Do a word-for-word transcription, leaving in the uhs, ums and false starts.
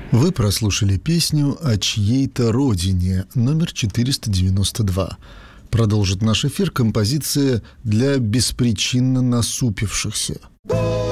Вы прослушали песню «О чьей-то родине» номер четыреста девяносто два. Продолжит наш эфир композиция «Для беспричинно насупившихся».